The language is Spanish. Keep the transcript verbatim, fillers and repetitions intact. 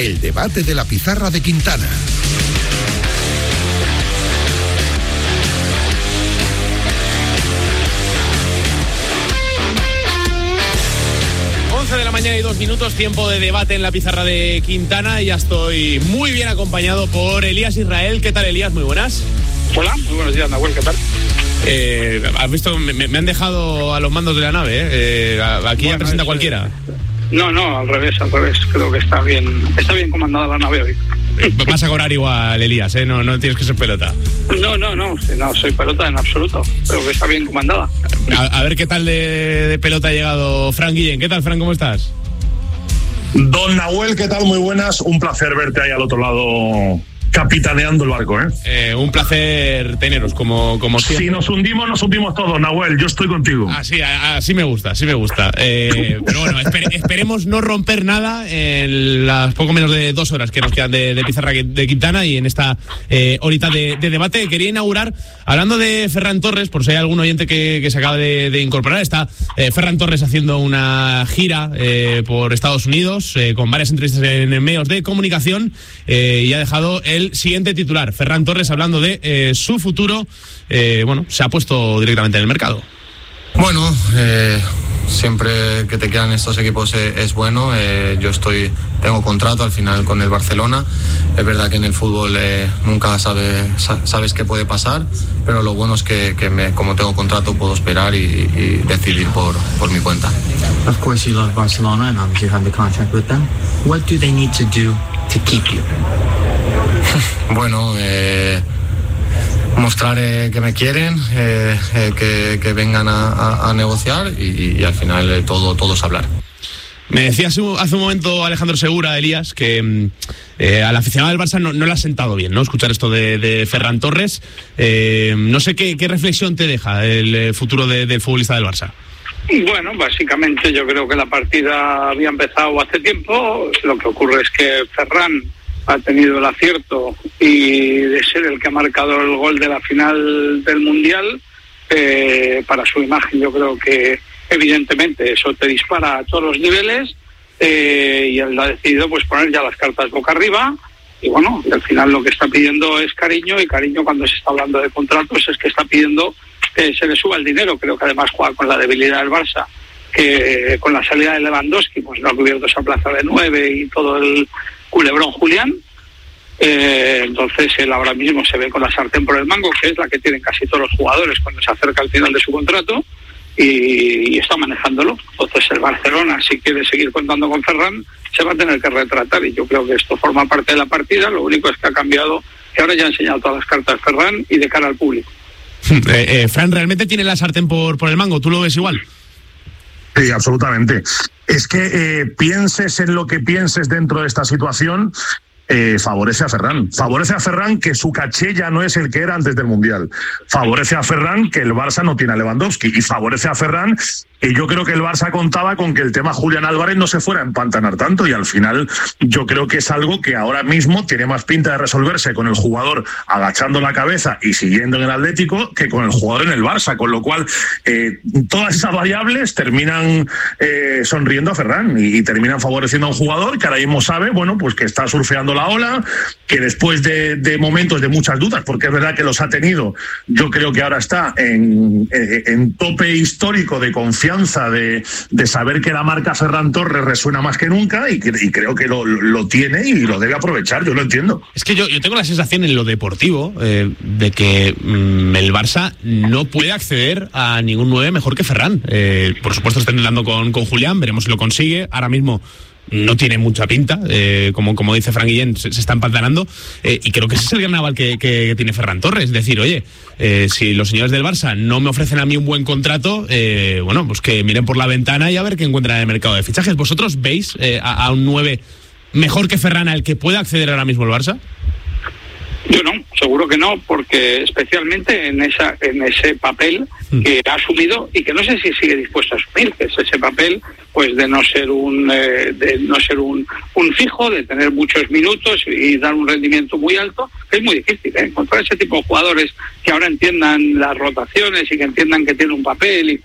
El debate de la pizarra de Quintana. once de la mañana y dos minutos, tiempo de debate en la pizarra de Quintana, y ya estoy muy bien acompañado por Elías Israel. ¿Qué tal, Elías? Muy buenas. Hola, muy buenos días, Nahuel, ¿qué tal? Eh, ¿Has visto? Me, me han dejado a los mandos de la nave, ¿eh? eh aquí bueno, ya presenta es, cualquiera. No, no, al revés, al revés. Creo que está bien, está bien comandada la nave hoy. Vas a cobrar igual, Elías, ¿eh? No, no tienes que ser pelota. No, no, no, no soy pelota en absoluto. Creo que está bien comandada. A, a ver qué tal de, de pelota ha llegado Fran Guillén. ¿Qué tal, Fran? ¿Cómo estás? Don Nahuel, ¿qué tal? Muy buenas. Un placer verte ahí al otro lado, capitaneando el barco, ¿eh? eh un placer teneros, como, como siempre. Si nos hundimos, nos hundimos todos, Nahuel. Yo estoy contigo. Así, así me gusta, así me gusta. Eh, pero bueno, esper, esperemos no romper nada en las poco menos de dos horas que nos quedan de, de pizarra de Quintana y en esta eh, horita de, de debate. Quería inaugurar hablando de Ferran Torres, por si hay algún oyente que, que se acaba de, de incorporar. Está eh, Ferran Torres haciendo una gira eh, por Estados Unidos eh, con varias entrevistas en, en medios de comunicación eh, y ha dejado el El siguiente titular. Ferran Torres hablando de eh, su futuro. Eh, bueno, se ha puesto directamente en el mercado. Bueno, eh, siempre que te quedan estos equipos eh, es bueno. Eh, yo estoy, tengo contrato al final con el Barcelona. Es verdad que en el fútbol eh, nunca sabe, sa, sabes qué puede pasar, pero lo bueno es que, que me, como tengo contrato puedo esperar y, y decidir por, por mi cuenta. Of course you love Barcelona and obviously you have the contract with them. What do they need to do to keep you? Bueno, eh, mostrar eh, que me quieren, eh, eh, que, que vengan a, a, a negociar y, y al final eh, todo, todo es hablar. Me decía hace un momento Alejandro Segura, Elías, que eh, al aficionado del Barça no, no le ha sentado bien, ¿no? Escuchar esto de, de Ferran Torres. Eh, no sé qué, qué reflexión te deja el futuro de, del futbolista del Barça. Bueno, básicamente yo creo que la partida había empezado hace tiempo. Lo que ocurre es que Ferran ha tenido el acierto y de ser el que ha marcado el gol de la final del Mundial. Eh, para su imagen yo creo que evidentemente eso te dispara a todos los niveles, eh, y él ha decidido pues poner ya las cartas boca arriba y bueno, y al final lo que está pidiendo es cariño, y cariño cuando se está hablando de contratos es que está pidiendo que se le suba el dinero. Creo que además juega con la debilidad del Barça, que con la salida de Lewandowski pues no ha cubierto esa plaza de nueve y todo el culebrón Julián. Eh, entonces él ahora mismo se ve con la sartén por el mango, que es la que tienen casi todos los jugadores cuando se acerca al final de su contrato, y, y está manejándolo. Entonces el Barcelona, si quiere seguir contando con Ferran, se va a tener que retratar, y yo creo que esto forma parte de la partida. Lo único es que ha cambiado, que ahora ya ha enseñado todas las cartas Ferran y de cara al público. Eh, eh, Fran, ¿realmente tiene la sartén por, por el mango? ¿Tú lo ves igual? Sí, absolutamente. Es que eh, pienses en lo que pienses dentro de esta situación, eh, favorece a Ferran. Favorece a Ferran que su caché ya no es el que era antes del Mundial. Favorece a Ferran que el Barça no tiene a Lewandowski. Y favorece a Ferran que yo creo que el Barça contaba con que el tema Julián Álvarez no se fuera a empantanar tanto, y al final yo creo que es algo que ahora mismo tiene más pinta de resolverse con el jugador agachando la cabeza y siguiendo en el Atlético que con el jugador en el Barça, con lo cual eh, todas esas variables terminan eh, sonriendo a Ferran y, y terminan favoreciendo a un jugador que ahora mismo sabe, bueno, pues que está surfeando la ola, que después de, de momentos de muchas dudas, porque es verdad que los ha tenido, yo creo que ahora está en, en, en tope histórico de confianza, De, de saber que la marca Ferran Torres resuena más que nunca, y, y creo que lo, lo tiene y lo debe aprovechar. Yo lo entiendo. Es que yo, yo tengo la sensación en lo deportivo eh, de que mmm, el Barça no puede acceder a ningún nueve mejor que Ferran. Eh, por supuesto está intentando con, con Julián, veremos si lo consigue. Ahora mismo no tiene mucha pinta, eh, como, como dice Fran Guillén, se, se está empantanando, eh, y creo que ese es el gran aval que, que tiene Ferran Torres. Es decir, oye, eh, si los señores del Barça no me ofrecen a mí un buen contrato, eh, bueno, pues que miren por la ventana y a ver qué encuentran en el mercado de fichajes. ¿Vosotros veis eh, a, a un nueve mejor que Ferran al que pueda acceder ahora mismo el Barça? Yo no, seguro que no, porque especialmente en esa en ese papel que ha asumido y que no sé si sigue dispuesto a asumir, que es ese papel pues de no ser un eh, de no ser un, un fijo, de tener muchos minutos y dar un rendimiento muy alto. Es muy difícil ¿eh? encontrar ese tipo de jugadores que ahora entiendan las rotaciones y que entiendan que tiene un papel y